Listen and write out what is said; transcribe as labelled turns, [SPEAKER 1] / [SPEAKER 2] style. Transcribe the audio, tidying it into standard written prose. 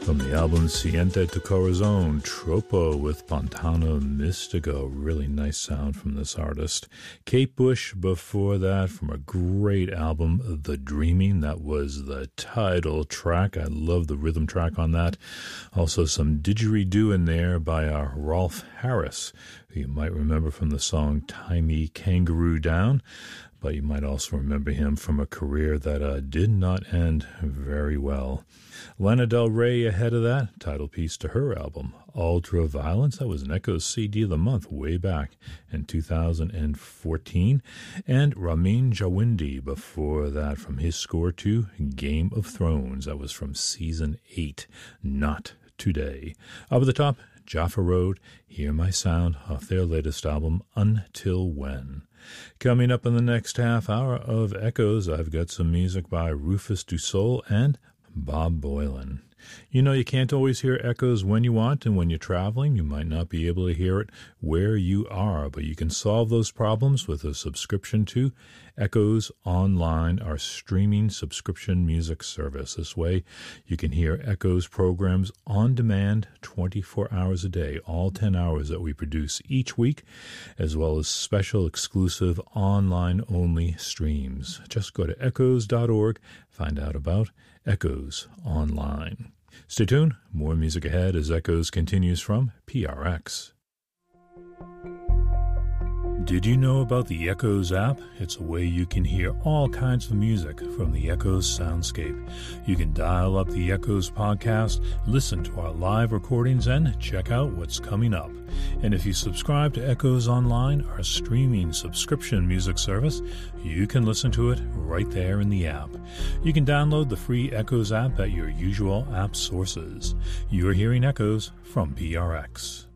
[SPEAKER 1] From the album Siente tu Corazón, Tropo with Pantano Mystico. Really nice sound from this artist. Kate Bush before that from a great album, The Dreaming. That was the title track. I love the rhythm track on that. Also some didgeridoo in there by Rolf Harris, who you might remember from the song Tie Me Kangaroo Down. But you might also remember him from a career that did not end very well. Lana Del Rey ahead of that, title piece to her album, Ultra Violence. That was an Echoes CD of the month way back in 2014. And Ramin Djawadi before that from his score to Game of Thrones. That was from Season 8, Not Today. Up at the top, Jaffa Road, Hear My Sound off their latest album, Until When. Coming up in the next half hour of Echoes, I've got some music by Rufus Du Sol and Bob Boilen. You know, you can't always hear Echoes when you want, and when you're traveling, you might not be able to hear it where you are, but you can solve those problems with a subscription to Echoes Online, our streaming subscription music service. This way, you can hear Echoes programs on demand 24 hours a day, all 10 hours that we produce each week, as well as special exclusive online-only streams. Just go to echoes.org, find out about Echoes Online. Stay tuned. More music ahead as Echoes continues from PRX. Did you know about the Echoes app? It's a way you can hear all kinds of music from the Echoes soundscape. You can dial up the Echoes podcast, listen to our live recordings, and check out what's coming up. And if you subscribe to Echoes Online, our streaming subscription music service, you can listen to it right there in the app. You can download the free Echoes app at your usual app sources. You're hearing Echoes from PRX.